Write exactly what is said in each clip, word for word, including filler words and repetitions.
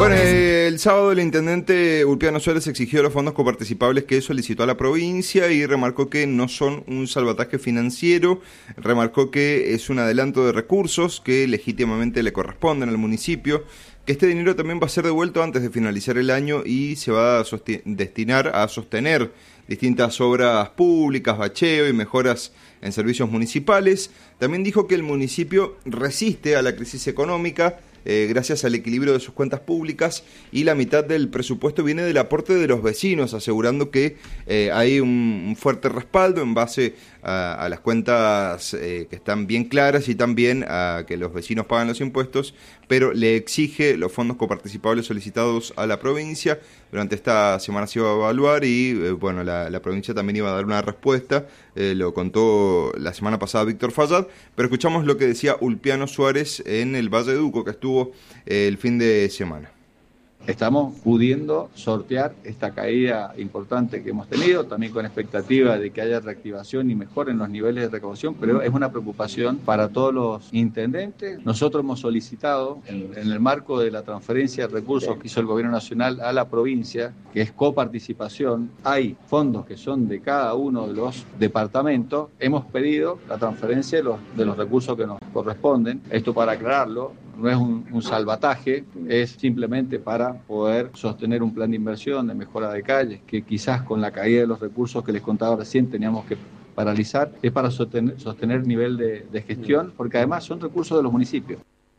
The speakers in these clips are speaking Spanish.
Bueno, eh, el sábado el intendente Ulpiano Suárez exigió los fondos coparticipables que solicitó a la provincia y remarcó que no son un salvataje financiero, remarcó que es un adelanto de recursos que legítimamente le corresponden al municipio, que este dinero también va a ser devuelto antes de finalizar el año y se va a destinar a sostener distintas obras públicas, bacheo y mejoras en servicios municipales. También dijo que el municipio resiste a la crisis económica eh, gracias al equilibrio de sus cuentas públicas y la mitad del presupuesto viene del aporte de los vecinos, asegurando que eh, hay un, un fuerte respaldo en base a, a las cuentas eh, que están bien claras y también a que los vecinos pagan los impuestos, pero le exige los fondos coparticipables solicitados a la provincia. Durante esta semana se iba a evaluar y eh, bueno, la, la provincia también iba a dar una respuesta, eh, lo contó la semana pasada Víctor Fayad, pero escuchamos lo que decía Ulpiano Suárez en el Valle de Uco, que estuvo eh, el fin de semana. Estamos pudiendo sortear esta caída importante que hemos tenido, también con expectativa de que haya reactivación y mejoren los niveles de recaudación, pero es una preocupación para todos los intendentes. Nosotros hemos solicitado, en, en el marco de la transferencia de recursos que hizo el Gobierno Nacional a la provincia, que es coparticipación, hay fondos que son de cada uno de los departamentos, hemos pedido la transferencia de los, de los recursos que nos corresponden. Esto para aclararlo, no es un, un salvataje, es simplemente para poder sostener un plan de inversión, de mejora de calles, que quizás con la caída de los recursos que les contaba recién teníamos que paralizar, es para sostener, sostener nivel de, de gestión, porque además son recursos de los municipios.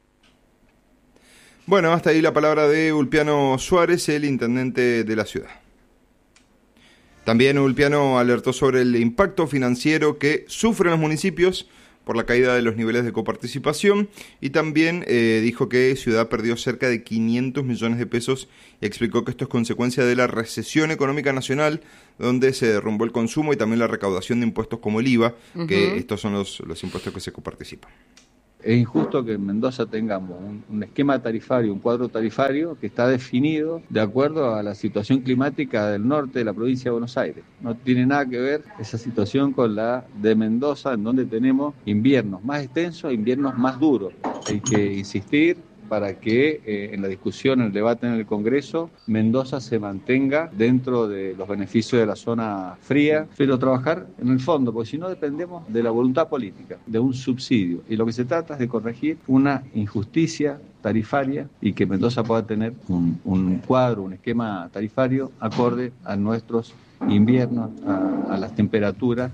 Bueno, hasta ahí la palabra de Ulpiano Suárez, el intendente de la ciudad. También Ulpiano alertó sobre el impacto financiero que sufren los municipios por la caída de los niveles de coparticipación y también eh, dijo que Ciudad perdió cerca de quinientos millones de pesos y explicó que esto es consecuencia de la recesión económica nacional, donde se derrumbó el consumo y también la recaudación de impuestos como el I V A, uh-huh. que estos son los, los impuestos que se coparticipan. Es injusto que en Mendoza tengamos un, un esquema tarifario, un cuadro tarifario que está definido de acuerdo a la situación climática del norte de la provincia de Buenos Aires. No tiene nada que ver esa situación con la de Mendoza, en donde tenemos inviernos más extensos e inviernos más duros. Hay que insistir para que eh, en la discusión, en el debate en el Congreso, Mendoza se mantenga dentro de los beneficios de la zona fría, pero trabajar en el fondo, porque si no dependemos de la voluntad política, de un subsidio. Y lo que se trata es de corregir una injusticia tarifaria y que Mendoza pueda tener un, un cuadro, un esquema tarifario acorde a nuestros inviernos, a, a las temperaturas.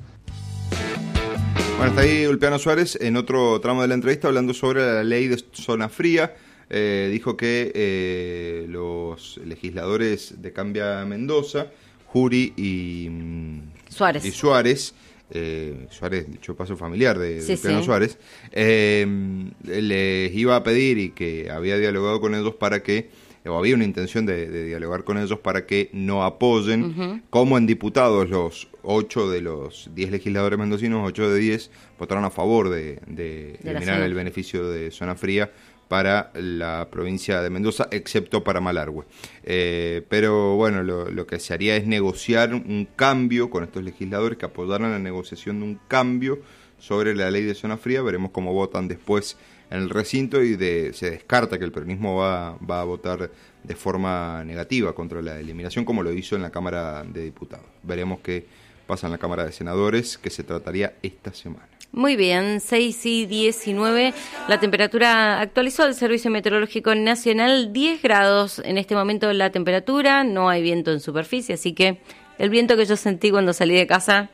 Bueno, está ahí Ulpiano Suárez en otro tramo de la entrevista hablando sobre la ley de zona fría. Eh, dijo que eh, los legisladores de Cambia Mendoza, Jury y Suárez, y Suárez, eh, Suárez, dicho paso familiar de, sí, de Ulpiano sí. Suárez, eh, les iba a pedir y que había dialogado con ellos para que o había una intención de, de dialogar con ellos para que no apoyen, uh-huh. como en diputados los ocho de los diez legisladores mendocinos, ocho de diez votaron a favor de, de, de eliminar el beneficio de zona fría para la provincia de Mendoza, excepto para Malargüe. Eh, pero bueno, lo, lo que se haría es negociar un cambio con estos legisladores que apoyaran la negociación de un cambio sobre la ley de zona fría. Veremos cómo votan después en el recinto y de, se descarta que el peronismo va, va a votar de forma negativa contra la eliminación, como lo hizo en la Cámara de Diputados. Veremos qué pasa en la Cámara de Senadores, que se trataría esta semana. Muy bien, seis y diecinueve, la temperatura actualizó el Servicio Meteorológico Nacional, diez grados en este momento la temperatura, no hay viento en superficie, así que el viento que yo sentí cuando salí de casa,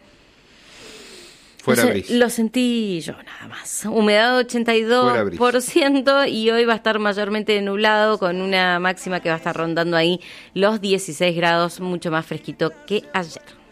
Fuera lo, bris. lo sentí yo nada más. Humedad ochenta y dos por ciento y hoy va a estar mayormente nublado con una máxima que va a estar rondando ahí los dieciséis grados, mucho más fresquito que ayer.